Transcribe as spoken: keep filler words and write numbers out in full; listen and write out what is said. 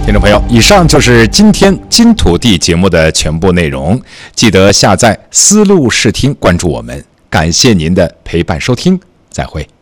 听众朋友，以上就是今天金土地节目的全部内容，记得下载思路视听，关注我们，感谢您的陪伴收听，再会。